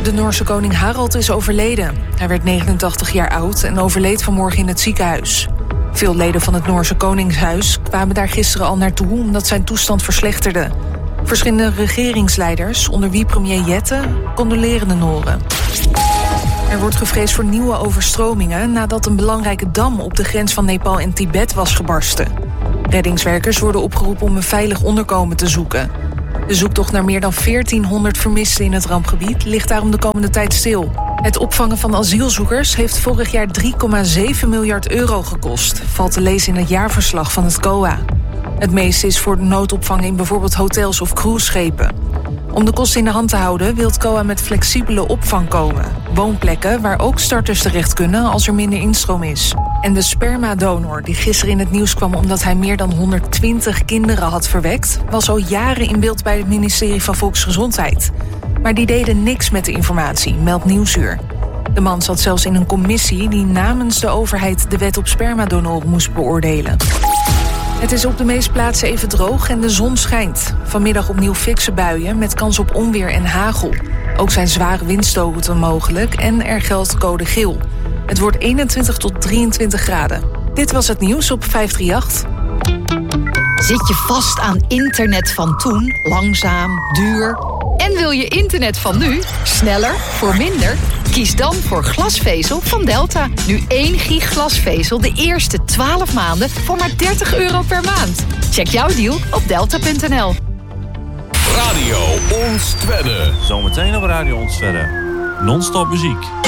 De Noorse koning Harald is overleden. Hij werd 89 jaar oud en overleed vanmorgen in het ziekenhuis. Veel leden van het Noorse koningshuis kwamen daar gisteren al naartoe omdat zijn toestand verslechterde. Verschillende regeringsleiders, onder wie premier Jette, condoleren de Noren. Er wordt gevreesd voor nieuwe overstromingen nadat een belangrijke dam op de grens van Nepal en Tibet was gebarsten. Reddingswerkers worden opgeroepen om een veilig onderkomen te zoeken. De zoektocht naar meer dan 1400 vermisten in het rampgebied ligt daarom de komende tijd stil. Het opvangen van asielzoekers heeft vorig jaar 3,7 miljard euro gekost, valt te lezen in het jaarverslag van het COA. Het meeste is voor de noodopvang in bijvoorbeeld hotels of cruiseschepen. Om de kosten in de hand te houden wil het COA met flexibele opvang komen. Woonplekken waar ook starters terecht kunnen als er minder instroom is. En de spermadonor, die gisteren in het nieuws kwam omdat hij meer dan 120 kinderen had verwekt, was al jaren in beeld bij het ministerie van Volksgezondheid. Maar die deden niks met de informatie, meldt Nieuwsuur. De man zat zelfs in een commissie die namens de overheid de wet op spermadonoren moest beoordelen. Het is op de meeste plaatsen even droog en de zon schijnt. Vanmiddag opnieuw fikse buien met kans op onweer en hagel. Ook zijn zware windstoten mogelijk en er geldt code geel. Het wordt 21 tot 23 graden. Dit was het nieuws op 538. Zit je vast aan internet van toen? Langzaam, duur? En wil je internet van nu? Sneller, voor minder? Kies dan voor glasvezel van Delta. Nu 1 gig glasvezel de eerste 12 maanden voor maar €30 per maand. Check jouw deal op delta.nl. Radio Ons Twedde. Zometeen op Radio Ons Twedde. Non-stop muziek.